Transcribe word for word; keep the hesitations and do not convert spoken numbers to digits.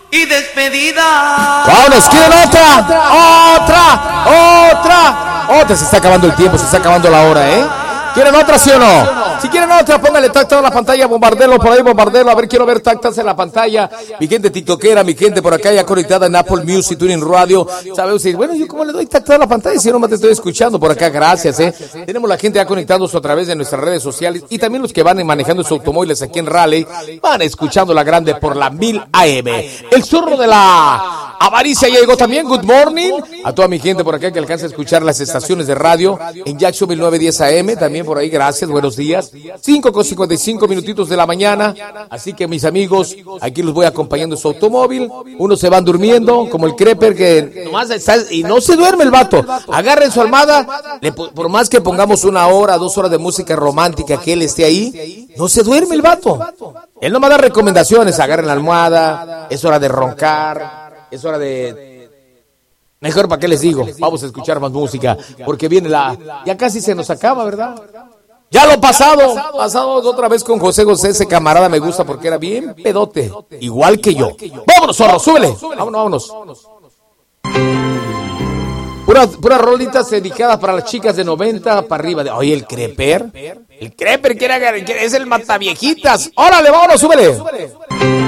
y despedida. ¡Vámonos! ¿Quieren otra? ¡Otra! ¡Otra! ¡Otra! Se está acabando el tiempo, se está acabando la hora, ¿eh? ¿Quieren otra, sí o no? Si quieren otra, póngale tactas a la pantalla, bombardelo por ahí, bombardelo. A ver, quiero ver tactas en la pantalla. Mi gente tiktokera, mi gente por acá ya conectada en Apple Music, Tuning Radio. ¿Sabes? Bueno, yo cómo le doy tactas a la pantalla si no me te estoy escuchando por acá. Gracias, ¿eh? Tenemos la gente ya conectándose a través de nuestras redes sociales y también los que van manejando sus automóviles aquí en Raleigh van escuchando la grande por la mil A M. El zorro de la avaricia ya llegó también. Good morning a toda mi gente por acá que alcanza a escuchar las estaciones de radio en Jacksonville nueve diez A M. También por ahí, gracias, buenos días. cinco con cincuenta y cinco minutitos de la mañana. Así que mis amigos, aquí los voy acompañando en su automóvil. Unos se van durmiendo, como el Creper que nomás está, y no se duerme el vato. Agarren su almohada, le, por más que pongamos una hora, dos horas de música romántica que él esté ahí, no se duerme el vato. Él no me da recomendaciones, agarren la almohada, es hora de roncar, es hora de... Mejor, ¿para qué les digo? Vamos a escuchar más música, porque viene la... Ya casi se nos acaba, ¿verdad? Ya lo pasado, pasado otra vez con José José, ese camarada me gusta porque era bien pedote, igual que yo. Vámonos, zorro, súbele. Vámonos, vámonos. Puras pura rolitas dedicadas para las chicas de noventa para arriba. De, oye, el Creper, el Creper quiere, quiere, es el mataviejitas. Órale, vámonos, súbele.